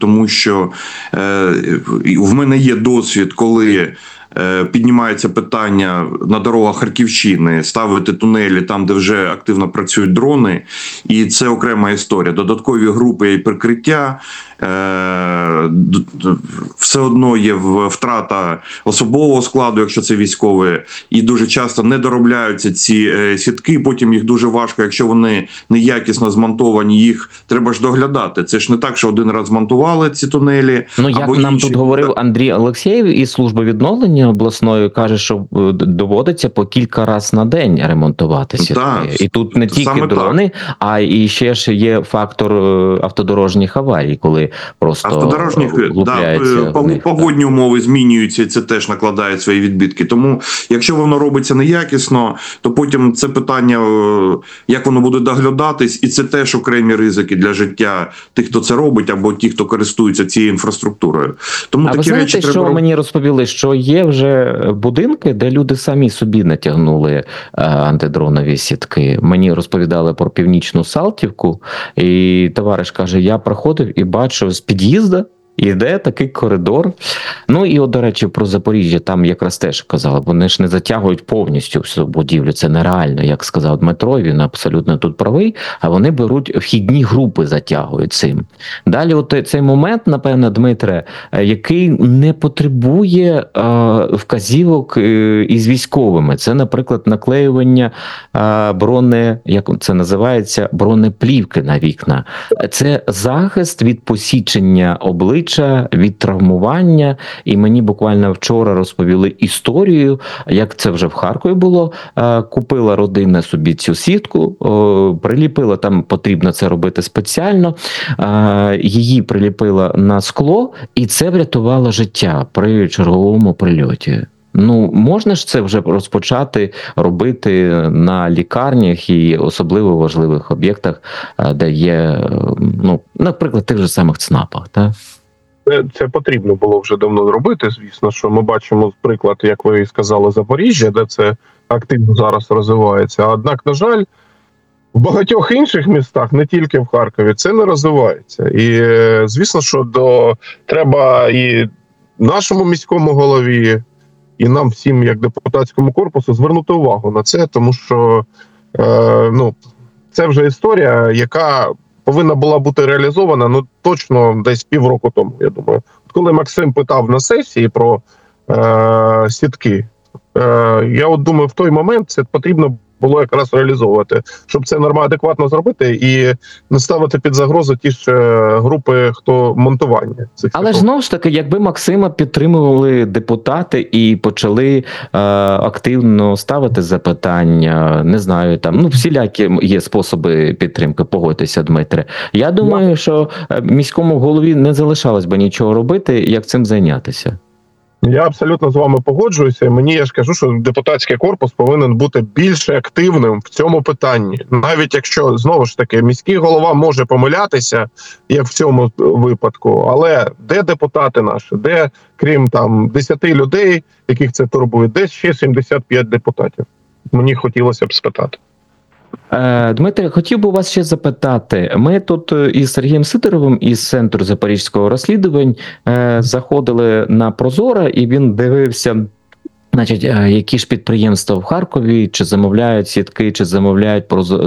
тому що в мене є досвід, коли піднімається питання на дорогах Харківщини ставити тунелі там, де вже активно працюють дрони, і це окрема історія. Додаткові групи і прикриття, все одно є втрата особового складу, якщо це військові, і дуже часто не доробляються ці сітки, потім їх дуже важко, якщо вони неякісно змонтовані, їх треба ж доглядати. Це ж не так, що один раз змонтували ці тунелі. Ну, як нам тут говорив Андрій Олексєєв із служби відновлення обласної, каже, що доводиться по кілька разів на день ремонтувати сітки. І тут не тільки дрони, а і ще ж є фактор автодорожніх аварій, коли просто погодні умови змінюються, і це теж накладає свої відбитки. Тому, якщо воно робиться неякісно, то потім це питання, як воно буде доглядатись, і це теж окремі ризики для життя тих, хто це робить, або ті, хто користується цією інфраструктурою. Тому такі ви знаєте, що мені розповіли, що є вже будинки, де люди самі собі натягнули антидронові сітки. Мені розповідали про Північну Салтівку, і товариш каже, я проходив і бачив з під'їзду, іде такий коридор. Ну і, до речі, про Запоріжжя там якраз теж казали, вони ж не затягують повністю всю будівлю, це нереально, як сказав Дмитро, він абсолютно тут правий, а вони беруть вхідні групи, затягують цим. Далі от цей момент, напевно, Дмитре, який не потребує вказівок із військовими. Це, наприклад, наклеювання як це називається, бронеплівки на вікна. Це захист від посічення обличчя, від травмування, і мені буквально вчора розповіли історію, як це вже в Харкові було. Купила родина собі цю сітку, приліпила, там потрібно це робити спеціально, її приліпила на скло, і це врятувало життя при черговому прильоті. Ну, можна ж це вже розпочати робити на лікарнях і особливо важливих об'єктах, де є, ну, наприклад, тих же самих ЦНАПах, так? Це потрібно було вже давно робити, звісно, що ми бачимо приклад, як ви сказали, Запоріжжя, де це активно зараз розвивається. Однак, на жаль, в багатьох інших містах, не тільки в Харкові, це не розвивається. І, звісно, що треба і нашому міському голові, і нам всім, як депутатському корпусу, звернути увагу на це, тому що це вже історія, яка повинна була бути реалізована, точно десь півроку тому, я думаю. Коли Максим питав на сесії про сітки, я от думаю, в той момент це потрібно було якраз реалізовувати, щоб це нормально, адекватно зробити і не ставити під загрозу ті ж групи, хто монтування цих. Але ж знову ж таки, якби Максима підтримували депутати і почали активно ставити запитання, не знаю, там, всілякі є способи підтримки, погодьтеся, Дмитре. Я думаю, що міському голові не залишалось би нічого робити, як цим зайнятися. Я абсолютно з вами погоджуюся. Я ж кажу, що депутатський корпус повинен бути більш активним в цьому питанні. Навіть якщо, знову ж таки, міський голова може помилятися, як в цьому випадку, але де депутати наші? Де, крім 10 людей, яких це турбує, де ще 75 депутатів? Мені хотілося б спитати. Дмитре, хотів би вас ще запитати. Ми тут із Сергієм Сидоровим із Центру Запорізького розслідувань заходили на Прозоро, і він дивився, значить, які ж підприємства в Харкові, чи замовляють сітки, чи замовляють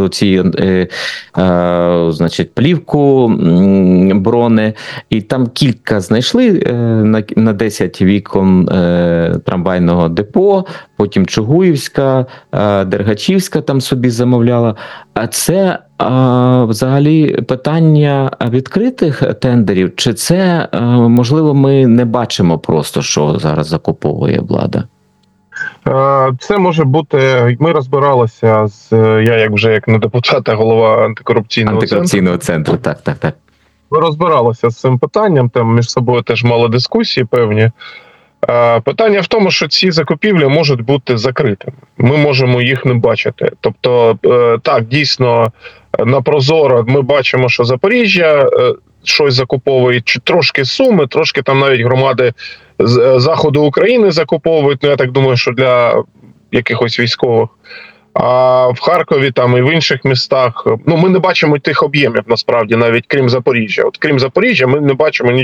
значить, плівку, брони. І там кілька знайшли на 10 вікон трамвайного депо, потім Чугуївська, Дергачівська там собі замовляла. А це взагалі питання відкритих тендерів, чи це, можливо, ми не бачимо просто, що зараз закуповує влада? Це може бути, ми розбиралися я як не депутат, а голова антикорупційного центру. Так. Ми розбиралися з цим питанням, там між собою теж мали дискусії певні. Питання в тому, що ці закупівлі можуть бути закритими. Ми можемо їх не бачити. Тобто, так, дійсно, на Прозоро ми бачимо, що Запоріжжя щось закуповує, трошки Суми, трошки там навіть громади з заходу України закуповують, я так думаю, що для якихось військових. А в Харкові там і в інших містах, ми не бачимо тих об'ємів, насправді, навіть крім Запоріжжя. От крім Запоріжжя ми не бачимо